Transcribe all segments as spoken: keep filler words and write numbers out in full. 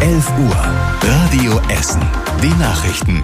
elf Uhr. Radio Essen. Die Nachrichten.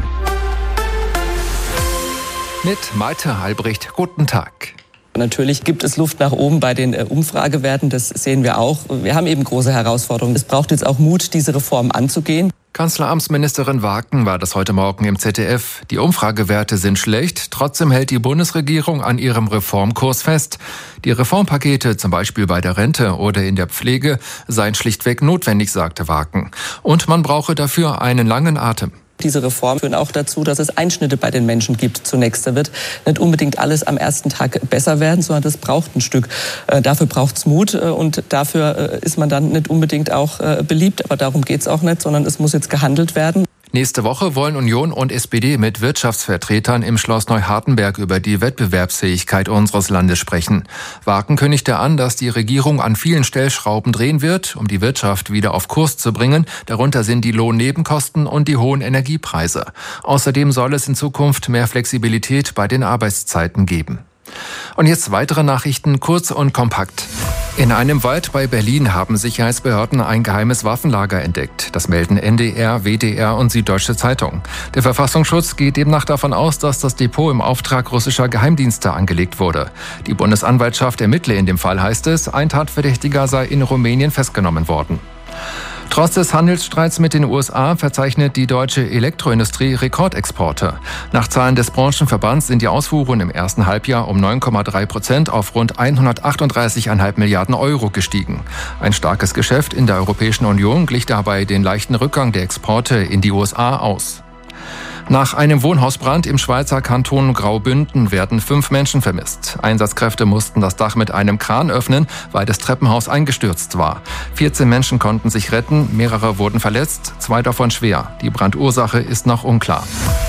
Mit Malte Albrecht. Guten Tag. Natürlich gibt es Luft nach oben bei den Umfragewerten, das sehen wir auch. Wir haben eben große Herausforderungen. Es braucht jetzt auch Mut, diese Reform anzugehen. Kanzleramtsministerin Waken war das heute Morgen im Z D F. Die Umfragewerte sind schlecht, trotzdem hält die Bundesregierung an ihrem Reformkurs fest. Die Reformpakete, zum Beispiel bei der Rente oder in der Pflege, seien schlichtweg notwendig, sagte Waken. Und man brauche dafür einen langen Atem. Diese Reformen führen auch dazu, dass es Einschnitte bei den Menschen gibt. Zunächst, da wird nicht unbedingt alles am ersten Tag besser werden, sondern das braucht ein Stück. Äh, dafür braucht es Mut äh, und dafür äh, ist man dann nicht unbedingt auch äh, beliebt. Aber darum geht es auch nicht, sondern es muss jetzt gehandelt werden. Nächste Woche wollen Union und S P D mit Wirtschaftsvertretern im Schloss Neuhardenberg über die Wettbewerbsfähigkeit unseres Landes sprechen. Waken kündigte an, dass die Regierung an vielen Stellschrauben drehen wird, um die Wirtschaft wieder auf Kurs zu bringen. Darunter sind die Lohnnebenkosten und die hohen Energiepreise. Außerdem soll es in Zukunft mehr Flexibilität bei den Arbeitszeiten geben. Und jetzt weitere Nachrichten, kurz und kompakt. In einem Wald bei Berlin haben Sicherheitsbehörden ein geheimes Waffenlager entdeckt. Das melden N D R, W D R und Süddeutsche Zeitung. Der Verfassungsschutz geht demnach davon aus, dass das Depot im Auftrag russischer Geheimdienste angelegt wurde. Die Bundesanwaltschaft ermittle in dem Fall, heißt es. Ein Tatverdächtiger sei in Rumänien festgenommen worden. Trotz des Handelsstreits mit den U S A verzeichnet die deutsche Elektroindustrie Rekordexporte. Nach Zahlen des Branchenverbands sind die Ausfuhren im ersten Halbjahr um neun Komma drei Prozent auf rund hundertachtunddreißig Komma fünf Milliarden Euro gestiegen. Ein starkes Geschäft in der Europäischen Union glich dabei den leichten Rückgang der Exporte in die U S A aus. Nach einem Wohnhausbrand im Schweizer Kanton Graubünden werden fünf Menschen vermisst. Einsatzkräfte mussten das Dach mit einem Kran öffnen, weil das Treppenhaus eingestürzt war. vierzehn Menschen konnten sich retten, mehrere wurden verletzt, zwei davon schwer. Die Brandursache ist noch unklar.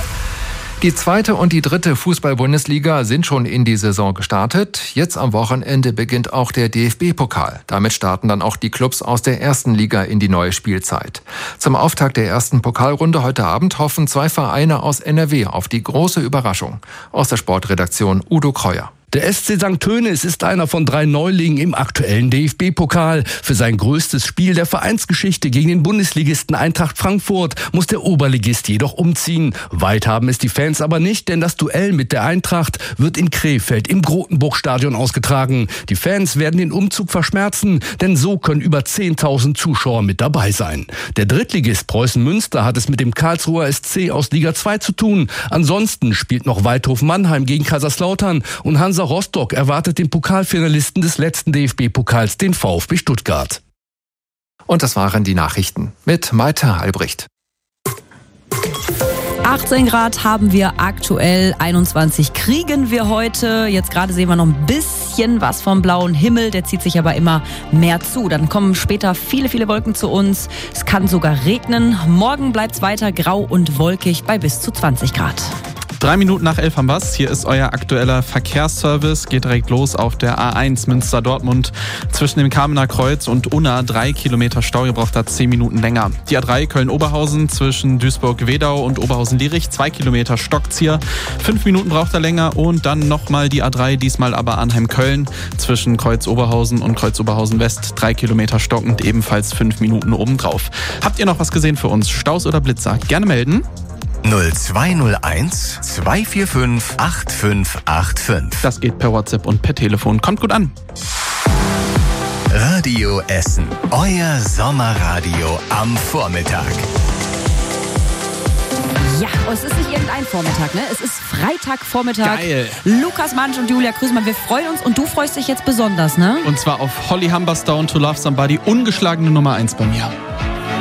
Die zweite und die dritte Fußball-Bundesliga sind schon in die Saison gestartet. Jetzt am Wochenende beginnt auch der D F B-Pokal. Damit starten dann auch die Clubs aus der ersten Liga in die neue Spielzeit. Zum Auftakt der ersten Pokalrunde heute Abend hoffen zwei Vereine aus N R W auf die große Überraschung. Aus der Sportredaktion Udo Kreuer. Der S C Sankt Tönis ist einer von drei Neulingen im aktuellen D F B-Pokal. Für sein größtes Spiel der Vereinsgeschichte gegen den Bundesligisten Eintracht Frankfurt muss der Oberligist jedoch umziehen. Weit haben es die Fans aber nicht, denn das Duell mit der Eintracht wird in Krefeld im Grotenburg-Stadion ausgetragen. Die Fans werden den Umzug verschmerzen, denn so können über zehntausend Zuschauer mit dabei sein. Der Drittligist Preußen Münster hat es mit dem Karlsruher S C aus Liga zwei zu tun. Ansonsten spielt noch Waldhof Mannheim gegen Kaiserslautern und Hansa Rostock erwartet den Pokalfinalisten des letzten D F B-Pokals, den VfB Stuttgart. Und das waren die Nachrichten mit Malte Albrecht. achtzehn Grad haben wir aktuell, einundzwanzig kriegen wir heute. Jetzt gerade sehen wir noch ein bisschen was vom blauen Himmel, der zieht sich aber immer mehr zu. Dann kommen später viele, viele Wolken zu uns. Es kann sogar regnen. Morgen bleibt es weiter grau und wolkig bei bis zu zwanzig Grad. Drei Minuten nach elf am Bass. Hier ist euer aktueller Verkehrsservice. Geht direkt los auf der A eins Münster-Dortmund. Zwischen dem Kamener Kreuz und Unna drei Kilometer Stau. Ihr braucht da zehn Minuten länger. Die A drei Köln-Oberhausen zwischen Duisburg-Wedau und Oberhausen-Lierich. Zwei Kilometer Stockzieher. Fünf Minuten braucht er länger. Und dann nochmal die A drei, diesmal aber Arnheim-Köln. Zwischen Kreuz-Oberhausen und Kreuz-Oberhausen-West. Drei Kilometer stockend, ebenfalls fünf Minuten obendrauf. Habt ihr noch was gesehen für uns? Staus oder Blitzer? Gerne melden. null zwei null eins, zwei vier fünf, acht fünf acht fünf. Das geht per WhatsApp und per Telefon. Kommt gut an. Radio Essen. Euer Sommerradio am Vormittag. Ja, es ist nicht irgendein Vormittag, ne? Es ist Freitagvormittag. Geil. Lukas Mansch und Julia Krüßmann, wir freuen uns und du freust dich jetzt besonders, ne? Und zwar auf Holly Humberstone, To Love Somebody, ungeschlagene Nummer eins bei mir.